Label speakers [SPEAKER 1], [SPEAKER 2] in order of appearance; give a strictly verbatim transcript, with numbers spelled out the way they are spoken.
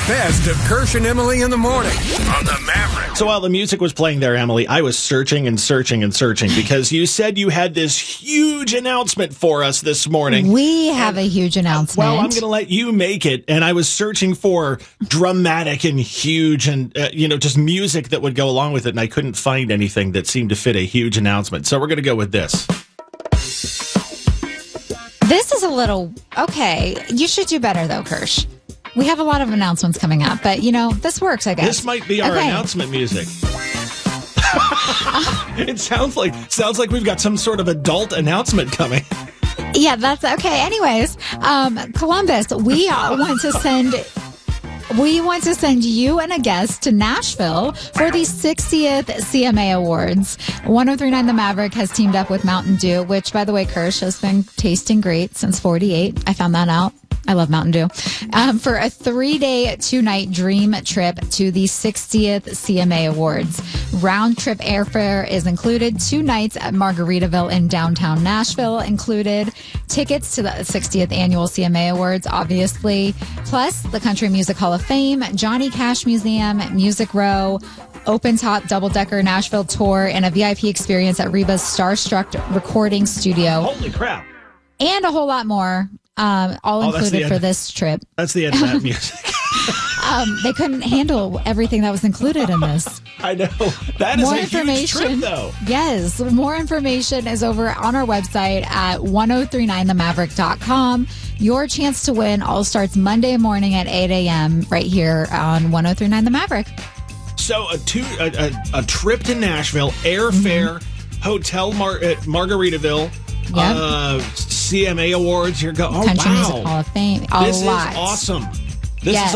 [SPEAKER 1] best of Kirsch and Emily in the morning on the Maverick.
[SPEAKER 2] So while the music was playing there, Emily, I was searching and searching and searching because you said you had this huge announcement for us this morning.
[SPEAKER 3] We have and, a huge announcement.
[SPEAKER 2] Well, I'm going to let you make it. And I was searching for dramatic and huge and, uh, you know, just music that would go along with it. And I couldn't find anything that seemed to fit a huge announcement. So we're going to go with this.
[SPEAKER 3] This is a little, okay, you should do better though, Kirsch. We have a lot of announcements coming up, but you know, this works, I guess.
[SPEAKER 2] This might be our
[SPEAKER 3] okay.
[SPEAKER 2] announcement music. It sounds like sounds like we've got some sort of adult announcement coming.
[SPEAKER 3] Yeah, that's okay. Anyways, um, Columbus, we want to send We want to send you and a guest to Nashville for the sixtieth C M A Awards. one oh three point nine The Maverick has teamed up with Mountain Dew, which, by the way, Kirsch has been tasting great since forty-eight. I found that out. I love Mountain Dew. Um, for a three-day, two-night dream trip to the sixtieth C M A Awards. Round-trip airfare is included. Two nights at Margaritaville in downtown Nashville included. Tickets to the sixtieth Annual C M A Awards, obviously. Plus, the Country Music Hall of Fame, Johnny Cash Museum, Music Row, open top double-decker Nashville tour, and a V I P experience at Reba's Starstruck recording studio.
[SPEAKER 2] Holy crap.
[SPEAKER 3] And a whole lot more. Um, all
[SPEAKER 2] oh,
[SPEAKER 3] included for this trip.
[SPEAKER 2] That's the end of that music.
[SPEAKER 3] um, they couldn't handle everything that was included in this.
[SPEAKER 2] I know. That is
[SPEAKER 3] more
[SPEAKER 2] a
[SPEAKER 3] information,
[SPEAKER 2] huge trip, though.
[SPEAKER 3] Yes. More information is over on our website at ten thirty-nine the maverick dot com. Your chance to win all starts Monday morning at eight a.m. right here on ten thirty-nine The Maverick.
[SPEAKER 2] So a two a, a, a trip to Nashville, airfare, mm-hmm. hotel Mar- at Margaritaville, yep. uh, C M A Awards. You're going. Oh,
[SPEAKER 3] Country
[SPEAKER 2] wow.
[SPEAKER 3] Music Hall of Fame. A
[SPEAKER 2] this
[SPEAKER 3] lot.
[SPEAKER 2] is awesome. This
[SPEAKER 3] yes.
[SPEAKER 2] is